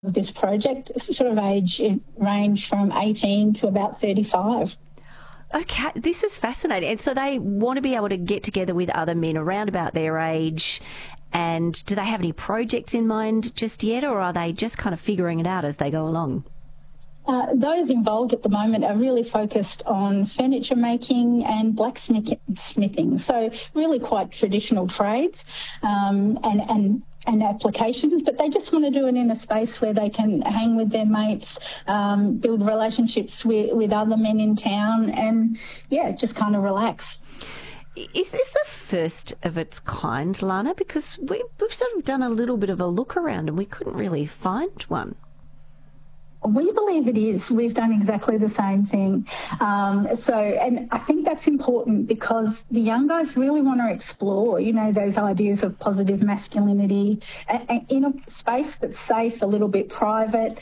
this project sort of age range from 18 to about 35. Okay, this is fascinating. And so they want to be able to get together with other men around about their age. And do they have any projects in mind just yet, or are they just kind of figuring it out as they go along? Those involved at the moment are really focused on furniture making and blacksmithing, so really quite traditional trades and applications, but they just want to do it in a space where they can hang with their mates, build relationships with other men in town and, just kind of relax. Is this the first of its kind, Lana? Because we've sort of done a little bit of a look around and we couldn't really find one. We believe it is. We've done exactly the same thing. And I think that's important because the young guys really want to explore, those ideas of positive masculinity in a space that's safe, a little bit private,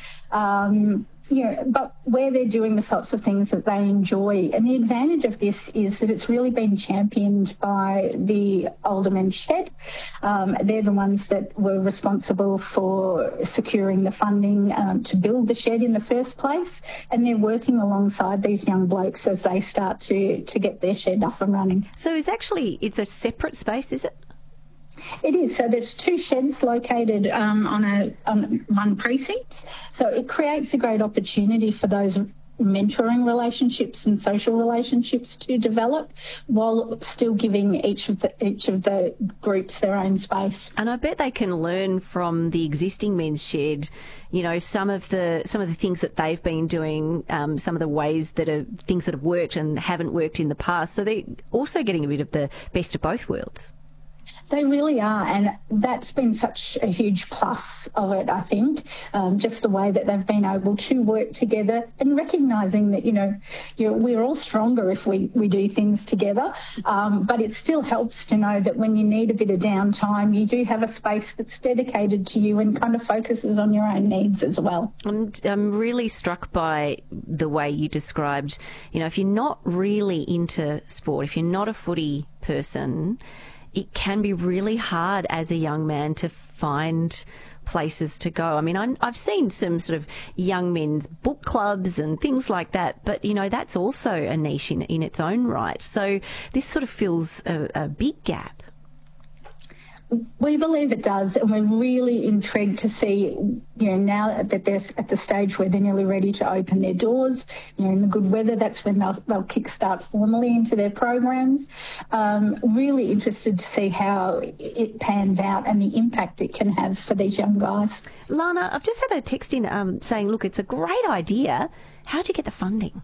but where they're doing the sorts of things that they enjoy. And the advantage of this is that it's really been championed by the Aldermen Shed. They're the ones that were responsible for securing the funding to build the shed in the first place. And they're working alongside these young blokes as they start to get their shed up and running. So it's a separate space, is it? It is. So there's two sheds located on one precinct. So it creates a great opportunity for those mentoring relationships and social relationships to develop while still giving each of the groups their own space. And I bet they can learn from the existing men's shed, some of the things that they've been doing, some of the ways that are things that have worked and haven't worked in the past. So they're also getting a bit of the best of both worlds. They really are, and that's been such a huge plus of it, I think, just the way that they've been able to work together and recognising that, we're all stronger if we do things together, but it still helps to know that when you need a bit of downtime, you do have a space that's dedicated to you and kind of focuses on your own needs as well. And I'm really struck by the way you described, if you're not really into sport, if you're not a footy person, it can be really hard as a young man to find places to go. I mean, I've seen some sort of young men's book clubs and things like that, but, that's also a niche in its own right. So this sort of fills a big gap. We believe it does, and we're really intrigued to see, now that they're at the stage where they're nearly ready to open their doors, in the good weather, that's when they'll kickstart formally into their programs. Really interested to see how it pans out and the impact it can have for these young guys. Lana, I've just had a text in saying, look, it's a great idea. How'd you get the funding?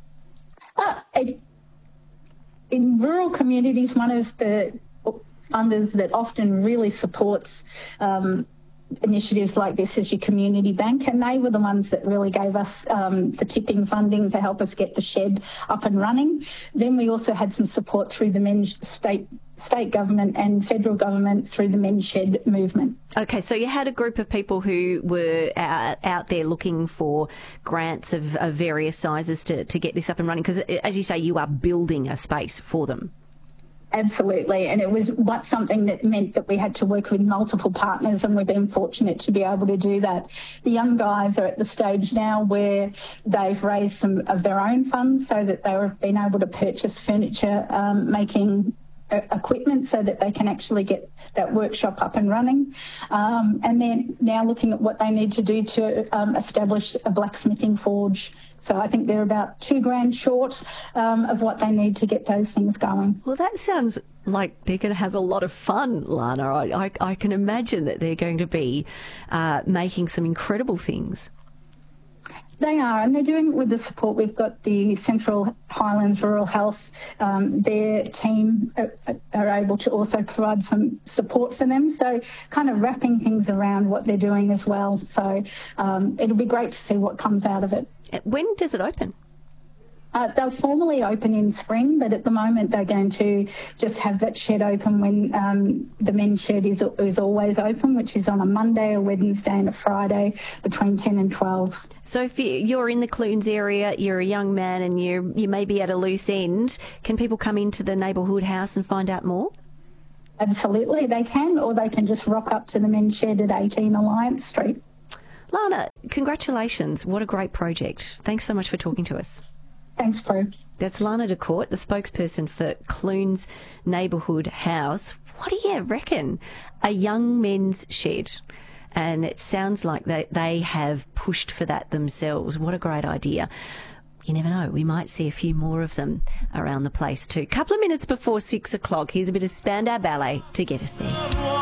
In rural communities, one of the funders that often really supports initiatives like this is your community bank, and they were the ones that really gave us the tipping funding to help us get the shed up and running. Then we also had some support through the men's state government and federal government through the men's shed movement. Okay, so you had a group of people who were out there looking for grants of various sizes to get this up and running, because as you say, you are building a space for them. Absolutely, and it was something that meant that we had to work with multiple partners, and we've been fortunate to be able to do that. The young guys are at the stage now where they've raised some of their own funds so that they've been able to purchase furniture making equipment so that they can actually get that workshop up and running. And they're now looking at what they need to do to establish a blacksmithing forge. So I think they're about $2,000 short of what they need to get those things going. Well, that sounds like they're going to have a lot of fun, Lana. I can imagine that they're going to be making some incredible things. They are, and they're doing it with the support. We've got the Central Highlands Rural Health. Their team are able to also provide some support for them. So kind of wrapping things around what they're doing as well. So it'll be great to see what comes out of it. When does it open? They'll formally open in spring, but at the moment they're going to just have that shed open when the men's shed is always open, which is on a Monday, a Wednesday and a Friday between 10 and 12. So if you're in the Clunes area, you're a young man and you may be at a loose end, can people come into the neighbourhood house and find out more? Absolutely, they can, or they can just rock up to the men's shed at 18 Alliance Street. Lana, congratulations. What a great project. Thanks so much for talking to us. Thanks, Prue. That's Lana DeCourt, the spokesperson for Clunes Neighbourhood House. What do you reckon? A young men's shed. And it sounds like they have pushed for that themselves. What a great idea. You never know, we might see a few more of them around the place too. Couple of minutes before 6 o'clock, here's a bit of Spandau Ballet to get us there.